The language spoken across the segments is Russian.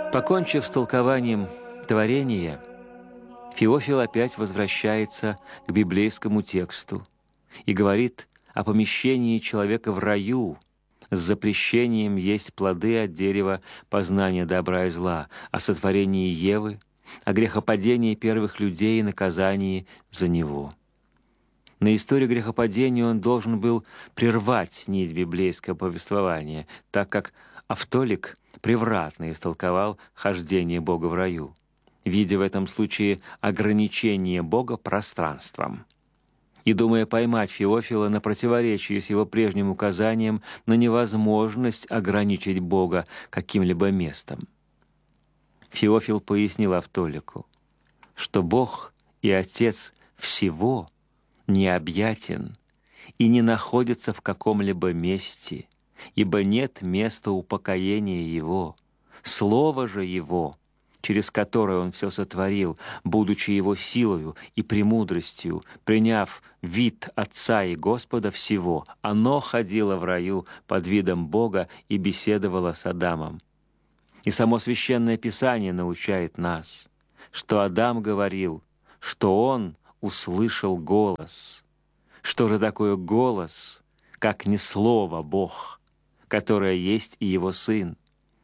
Покончив с толкованием творения, Феофил опять возвращается к библейскому тексту и говорит о помещении человека в раю с запрещением есть плоды от дерева познания добра и зла, о сотворении Евы, о грехопадении первых людей и наказании за него. На историю грехопадения он должен был прервать нить библейского повествования, так как Автолик превратно истолковал хождение Бога в раю, видя в этом случае ограничение Бога пространством. И думая поймать Феофила на противоречии с его прежним указанием на невозможность ограничить Бога каким-либо местом. Феофил пояснил Автолику, что Бог и Отец всего необъятен и не находится в каком-либо месте, ибо нет места упокоения Его. Слово же Его, через которое Он все сотворил, будучи Его силою и премудростью, приняв вид Отца и Господа всего, оно ходило в раю под видом Бога и беседовало с Адамом. И само Священное Писание научает нас, что Адам говорил, что он услышал голос. Что же такое голос, как не слово Бог, которое есть и Его Сын?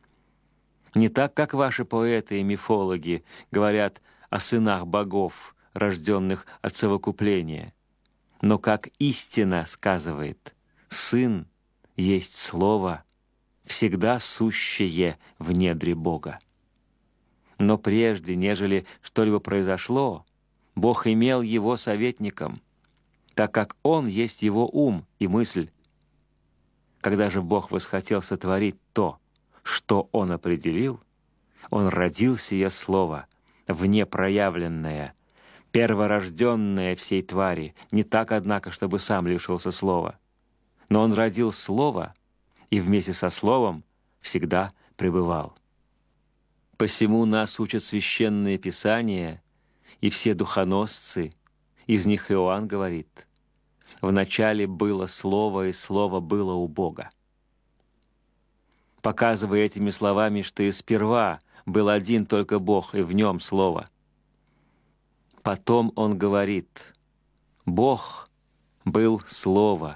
Не так, как ваши поэты и мифологи говорят о сынах богов, рожденных от совокупления, но как истина сказывает, Сын есть Слово, всегда сущее в недре Бога. Но прежде, нежели что-либо произошло, Бог имел Его советником, так как Он есть Его ум и мысль. Когда же Бог восхотел сотворить то, что Он определил, Он родил сие Слово, внепроявленное, перворожденное всей твари, не так, однако, чтобы сам лишился Слова. Но Он родил Слово и вместе со Словом всегда пребывал. Посему нас учат Священные Писания и все духоносцы, из них Иоанн говорит: «Вначале было Слово, и Слово было у Бога», показывая этими словами, что и сперва был один только Бог, и в Нем Слово. Потом он говорит: «Бог был Слово,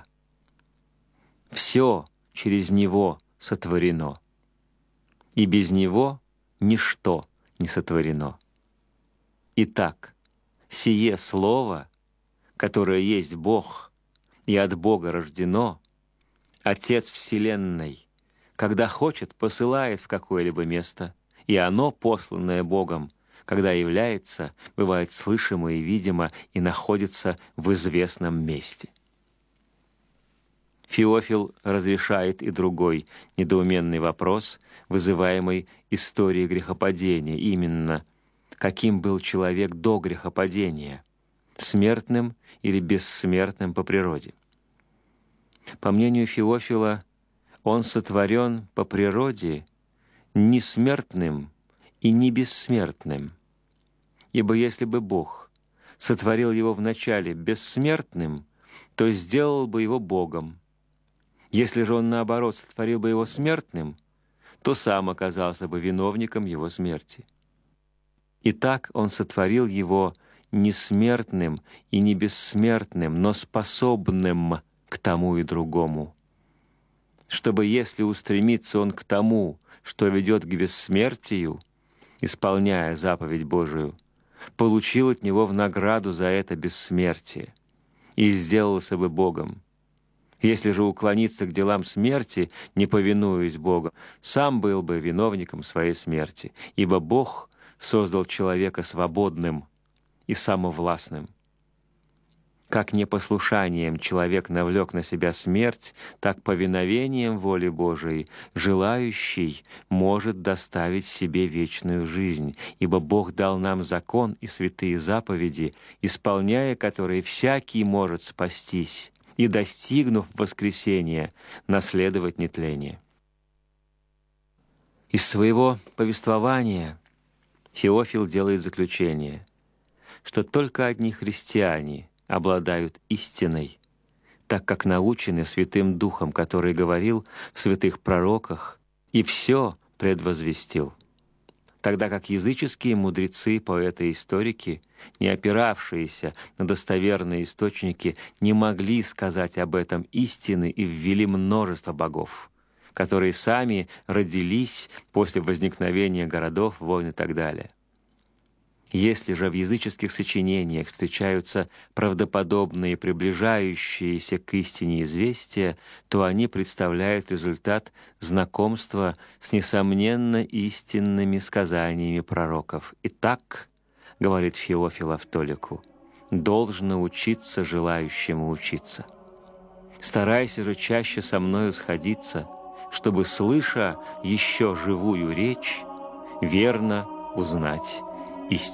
все через Него сотворено, и без Него ничто не сотворено. Итак, сие Слово, которое есть Бог и от Бога рождено, Отец Вселенной, когда хочет, посылает в какое-либо место, и оно, посланное Богом, когда является, бывает слышимо и видимо и находится в известном месте». Феофил разрешает и другой недоуменный вопрос, вызываемый историей грехопадения, именно: каким был человек до грехопадения, смертным или бессмертным по природе? По мнению Феофила, он сотворен по природе не смертным и не бессмертным, ибо если бы Бог сотворил его вначале бессмертным, то сделал бы его Богом. Если же Он, наоборот, сотворил бы его смертным, то сам оказался бы виновником его смерти. Итак, Он сотворил его не смертным и не бессмертным, но способным к тому и другому, чтобы, если устремится он к тому, что ведет к бессмертию, исполняя заповедь Божию, получил от Него в награду за это бессмертие и сделался бы Богом. Если же уклониться к делам смерти, не повинуясь Богу, сам был бы виновником своей смерти, ибо Бог создал человека свободным и самовластным. Как непослушанием человек навлек на себя смерть, так повиновением воле Божией желающий может доставить себе вечную жизнь, ибо Бог дал нам закон и святые заповеди, исполняя которые всякий может спастись и, достигнув воскресения, наследовать нетление. Из своего повествования Феофил делает заключение, что только одни христиане обладают истиной, так как научены Святым Духом, который говорил в святых пророках и все предвозвестил. тогда как языческие мудрецы, поэты и историки, не опиравшиеся на достоверные источники, не могли сказать об этом истины и ввели множество богов, которые сами родились после возникновения городов, войн и так далее. Если же в языческих сочинениях встречаются правдоподобные, приближающиеся к истине известия, то они представляют результат знакомства с несомненно истинными сказаниями пророков. «Итак, — говорит Феофил Автолику, — должно учиться желающему учиться. Старайся же чаще со мною сходиться, чтобы, слыша еще живую речь, верно узнать